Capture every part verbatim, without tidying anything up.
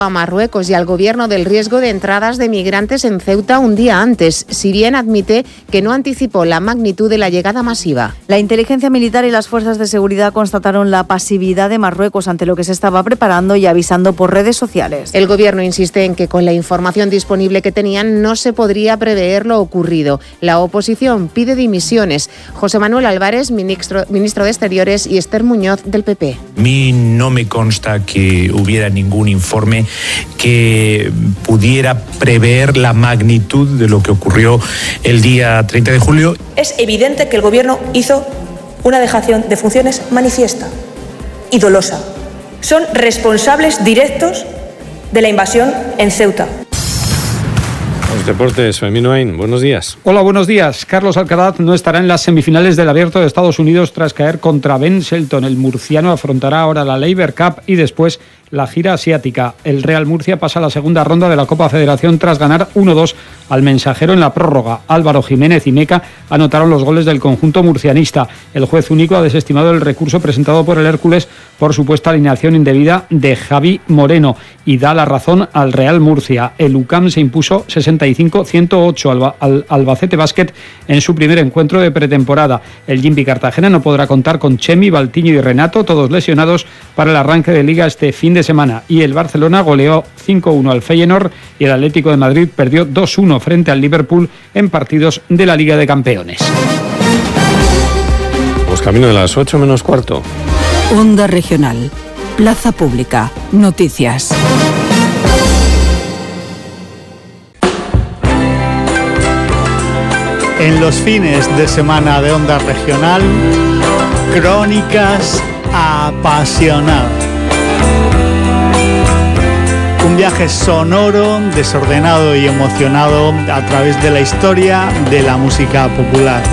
a Marruecos y al gobierno del riesgo de entradas de migrantes en Ceuta un día antes, si bien admite que no anticipó la magnitud de la llegada masiva. La inteligencia militar y las fuerzas de seguridad constataron la pasividad de Marruecos ante lo que se estaba preparando y avisando por redes sociales. El gobierno insiste en que con la información disponible que tenían no se podría prever lo ocurrido. La oposición pide dimisiones. José Manuel Álvarez, ministro, ministro de Exteriores, y Esther Muñoz, del P P. A mí no me consta que hubiera ningún informe que pudiera prever la magnitud de lo que ocurrió el día treinta de julio. Es evidente que el Gobierno hizo una dejación de funciones manifiesta y dolosa. Son responsables directos de la invasión en Ceuta. Los deportes, Fermín Oain, buenos días. Hola, buenos días. Carlos Alcaraz no estará en las semifinales del Abierto de Estados Unidos tras caer contra Ben Shelton. El murciano afrontará ahora la Laver Cup y después la gira asiática. El Real Murcia pasa a la segunda ronda de la Copa Federación tras ganar uno dos al Mensajero en la prórroga. Álvaro Jiménez y Meca anotaron los goles del conjunto murcianista. El juez único ha desestimado el recurso presentado por el Hércules por supuesta alineación indebida de Javi Moreno y da la razón al Real Murcia. El U C A M se impuso sesenta y cinco a ciento ocho al, al Albacete Basket en su primer encuentro de pretemporada. El Jimby Cartagena no podrá contar con Chemi, Valtiño y Renato, todos lesionados, para el arranque de Liga este fin de semana. Y el Barcelona goleó cinco uno al Feyenoord y el Atlético de Madrid perdió dos uno frente al Liverpool en partidos de la Liga de Campeones. Pues camino de las ocho menos cuarto. Onda Regional, Plaza Pública, Noticias. En los fines de semana de Onda Regional, Crónicas Apasionadas. Un viaje sonoro, desordenado y emocionado a través de la historia de la música popular.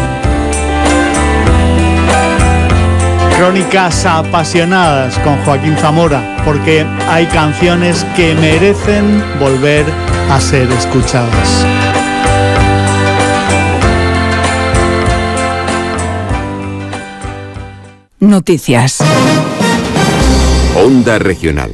Crónicas apasionadas con Joaquín Zamora, porque hay canciones que merecen volver a ser escuchadas. Noticias. Onda Regional.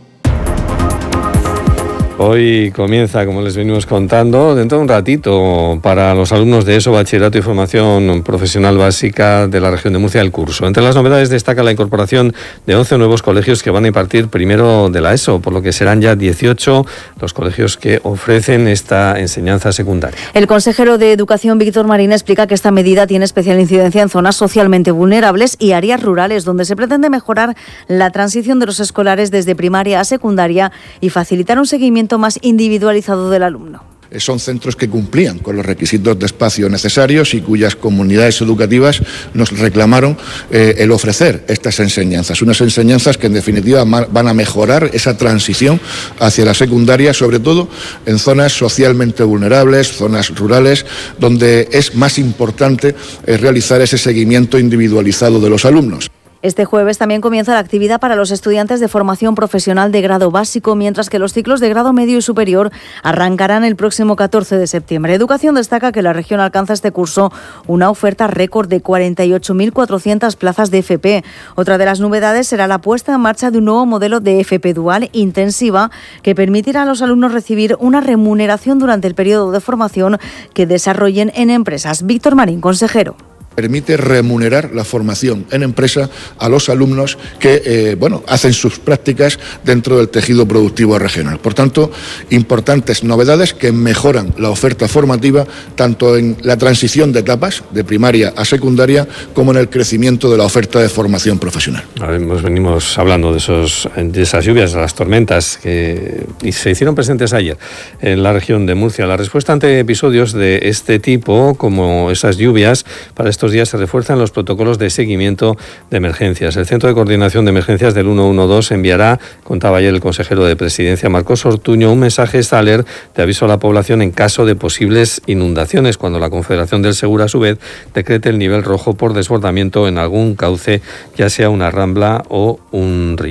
Hoy comienza, como les venimos contando, dentro de un ratito, para los alumnos de ESO, Bachillerato y Formación Profesional Básica de la región de Murcia, el curso. Entre las novedades destaca la incorporación de once nuevos colegios que van a impartir primero de la ESO, por lo que serán ya dieciocho los colegios que ofrecen esta enseñanza secundaria. El consejero de Educación, Víctor Marín, explica que esta medida tiene especial incidencia en zonas socialmente vulnerables y áreas rurales, donde se pretende mejorar la transición de los escolares desde primaria a secundaria y facilitar un seguimiento más individualizado del alumno. Son centros que cumplían con los requisitos de espacio necesarios y cuyas comunidades educativas nos reclamaron eh, el ofrecer estas enseñanzas. Unas enseñanzas que en definitiva van a mejorar esa transición hacia la secundaria, sobre todo en zonas socialmente vulnerables, zonas rurales, donde es más importante eh, realizar ese seguimiento individualizado de los alumnos. Este jueves también comienza la actividad para los estudiantes de formación profesional de grado básico, mientras que los ciclos de grado medio y superior arrancarán el próximo catorce de septiembre. Educación destaca que la región alcanza este curso una oferta récord de cuarenta y ocho mil cuatrocientas plazas de F P. Otra de las novedades será la puesta en marcha de un nuevo modelo de F P dual intensiva que permitirá a los alumnos recibir una remuneración durante el periodo de formación que desarrollen en empresas. Víctor Marín, consejero. Permite remunerar la formación en empresa a los alumnos que eh, bueno, hacen sus prácticas dentro del tejido productivo regional. Por tanto, importantes novedades que mejoran la oferta formativa tanto en la transición de etapas, de primaria a secundaria, como en el crecimiento de la oferta de formación profesional. Ahora nos venimos hablando de, esos, de esas lluvias, de las tormentas que y se hicieron presentes ayer en la región de Murcia. La respuesta ante episodios de este tipo, como esas lluvias, para estos días se refuerzan los protocolos de seguimiento de emergencias. El Centro de Coordinación de Emergencias del ciento doce enviará, contaba ayer el consejero de Presidencia, Marcos Ortuño, un mensaje Staler de aviso a la población en caso de posibles inundaciones, cuando la Confederación del Segura, a su vez, decrete el nivel rojo por desbordamiento en algún cauce, ya sea una rambla o un río.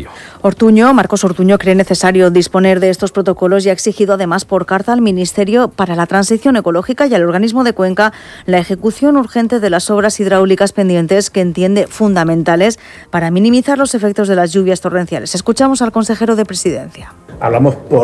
Ortuño, Marcos Ortuño, cree necesario disponer de estos protocolos y ha exigido además por carta al Ministerio para la Transición Ecológica y al organismo de Cuenca la ejecución urgente de las obras hidráulicas pendientes que entiende fundamentales para minimizar los efectos de las lluvias torrenciales. Escuchamos al consejero de Presidencia. Hablamos por